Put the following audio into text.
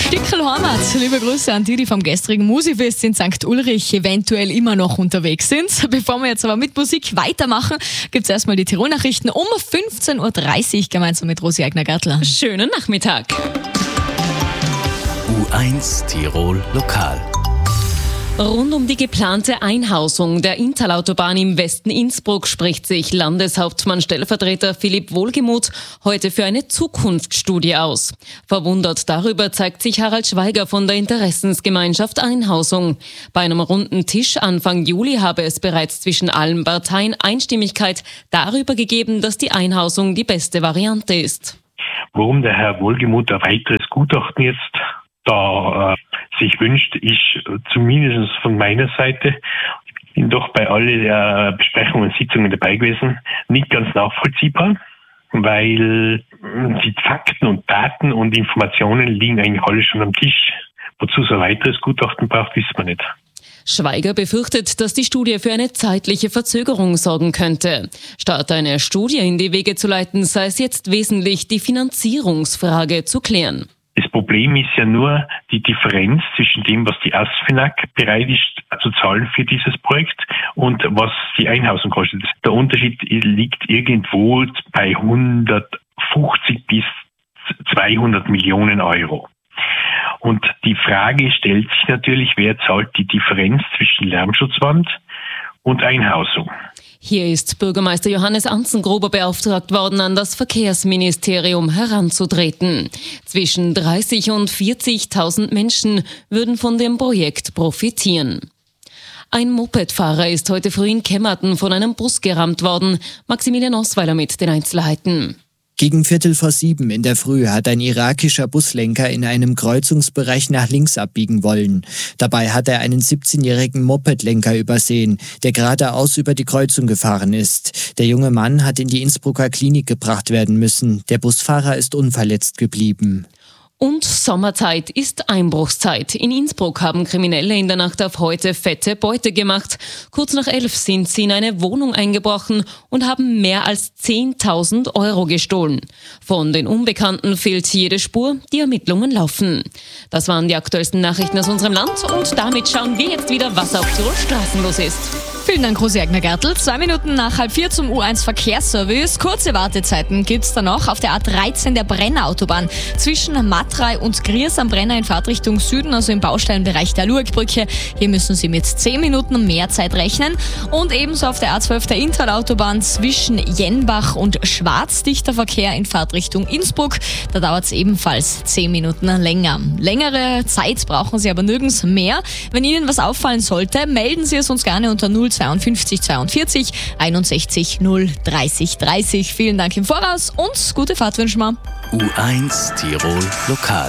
Stickerl Heimat, liebe Grüße an die vom gestrigen Musifest in St. Ulrich eventuell immer noch unterwegs sind. Bevor wir jetzt aber mit Musik weitermachen, gibt es erstmal die Tirol-Nachrichten um 15.30 Uhr gemeinsam mit Rosi Eigner-Gartler. Schönen Nachmittag. U1 Tirol Lokal. Rund um die geplante Einhausung der Inntalautobahn im Westen Innsbruck spricht sich Landeshauptmann-Stellvertreter Philipp Wohlgemuth heute für eine Zukunftsstudie aus. Verwundert darüber zeigt sich Harald Schweiger von der Interessensgemeinschaft Einhausung. Bei einem runden Tisch Anfang Juli habe es bereits zwischen allen Parteien Einstimmigkeit darüber gegeben, dass die Einhausung die beste Variante ist. Warum der Herr Wohlgemuth ein weiteres Gutachten jetzt da sich wünscht, ist zumindest von meiner Seite, ich bin doch bei allen Besprechungen und Sitzungen dabei gewesen, nicht ganz nachvollziehbar, weil die Fakten und Daten und Informationen liegen eigentlich alle schon am Tisch. Wozu so ein weiteres Gutachten braucht, wissen wir nicht. Schweiger befürchtet, dass die Studie für eine zeitliche Verzögerung sorgen könnte. Statt eine Studie in die Wege zu leiten, sei es jetzt wesentlich, die Finanzierungsfrage zu klären. Das Problem ist ja nur die Differenz zwischen dem, was die ASFINAG bereit ist zu zahlen für dieses Projekt und was die Einhausung kostet. Der Unterschied liegt irgendwo bei 150 bis 200 Millionen Euro. Und die Frage stellt sich natürlich, wer zahlt die Differenz zwischen Lärmschutzwand und Einhausung? Hier ist Bürgermeister Johannes Anzengruber beauftragt worden, an das Verkehrsministerium heranzutreten. Zwischen 30.000 und 40.000 Menschen würden von dem Projekt profitieren. Ein Mopedfahrer ist heute früh in Kemmerten von einem Bus gerammt worden. Maximilian Osweiler mit den Einzelheiten. Gegen 6:45 in der Früh hat ein irakischer Buslenker in einem Kreuzungsbereich nach links abbiegen wollen. Dabei hat er einen 17-jährigen Mopedlenker übersehen, der geradeaus über die Kreuzung gefahren ist. Der junge Mann hat in die Innsbrucker Klinik gebracht werden müssen. Der Busfahrer ist unverletzt geblieben. Und Sommerzeit ist Einbruchszeit. In Innsbruck haben Kriminelle in der Nacht auf heute fette Beute gemacht. Kurz nach 11 sind sie in eine Wohnung eingebrochen und haben mehr als 10.000 Euro gestohlen. Von den Unbekannten fehlt jede Spur, die Ermittlungen laufen. Das waren die aktuellsten Nachrichten aus unserem Land und damit schauen wir jetzt wieder, was auf Tirol Straßen los ist. Vielen Dank, Rosi Eigner-Gartl. 2 Minuten nach 3:30 zum U1 Verkehrsservice. Kurze Wartezeiten gibt's da noch auf der A13 der Brenner-Autobahn. Zwischen Matrei und Griers am Brenner in Fahrtrichtung Süden, also im Baustellenbereich der Luegbrücke. Hier müssen Sie mit 10 Minuten mehr Zeit rechnen. Und ebenso auf der A12 der Inntalautobahn zwischen Jenbach und Schwarz. Dichter Verkehr in Fahrtrichtung Innsbruck. Da dauert's ebenfalls 10 Minuten länger. Längere Zeit brauchen Sie aber nirgends mehr. Wenn Ihnen was auffallen sollte, melden Sie es uns gerne unter 052 42 61 030 30. Vielen Dank im Voraus und gute Fahrt wünschen wir. U1 Tirol Lokal.